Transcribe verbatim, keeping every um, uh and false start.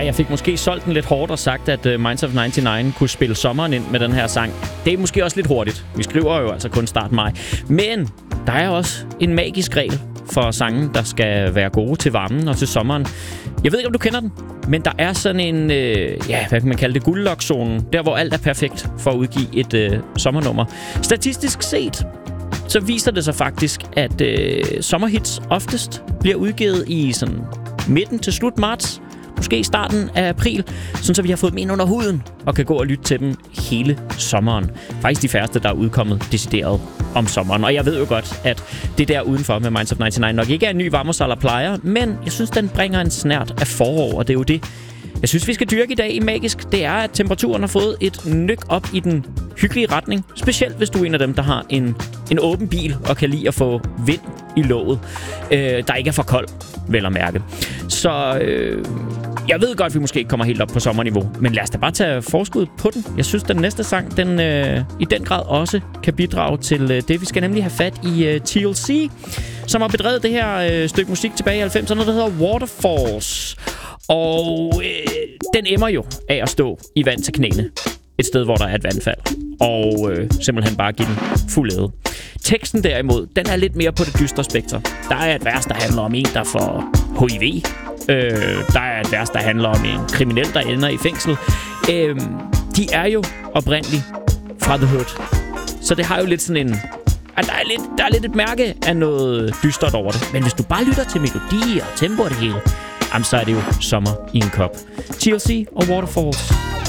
jeg fik måske solgt den lidt hårdt og sagt, at uh, Minds of nioghalvfems kunne spille sommeren ind med den her sang. Det er måske også lidt hurtigt. Vi skriver jo altså kun start maj. Men der er også en magisk regel for sangen, der skal være gode til varmen og til sommeren. Jeg ved ikke, om du kender den, men der er sådan en, øh, ja, hvad kan man kalde det, guldlokzonen, der hvor alt er perfekt for at udgive et øh, sommernummer. Statistisk set, så viser det sig faktisk, at øh, sommerhits oftest bliver udgivet i sådan midten til slut marts, måske starten af april, sådan så vi har fået dem ind under huden og kan gå og lytte til dem hele sommeren. Faktisk de færreste, der er udkommet decideret om sommeren. Og jeg ved jo godt, at det der udenfor med Minds of nioghalvfems nok ikke er en ny Vamos a la Playa, men jeg synes, den bringer en snert af forår, og det er jo det, jeg synes, vi skal dyrke i dag i Magisk. Det er, at temperaturen har fået et nyk op i den hyggelige retning. Specielt hvis du er en af dem, der har en, en åben bil og kan lide at få vind i låget, øh, der ikke er for kold, vel at mærke. Så øh, jeg ved godt, at vi måske ikke kommer helt op på sommerniveau, men lad os da bare tage forskud på den. Jeg synes, den næste sang, den øh, i den grad også kan bidrage til øh, det. Vi skal nemlig have fat i øh, T L C, som har bedrevet det her øh, stykke musik tilbage i halvfemserne, der hedder Waterfalls. Og øh, den emmer jo af at stå i vand til knæene. Et sted, hvor der er et vandfald. Og øh, simpelthen bare give den fuld æde. Teksten derimod, den er lidt mere på det dystre spektrum. Der er et vers, der handler om en, der får H I V. Øh, der er et vers, der handler om en kriminel, der ender i fængsel. Øh, de er jo oprindeligt fra The Hood. Så det har jo lidt sådan en... At der, er lidt, der er lidt et mærke af noget dystert over det. Men hvis du bare lytter til melodi og tempo og det hele, jamen, så er det jo sommer i en kop. T L C og Waterfalls.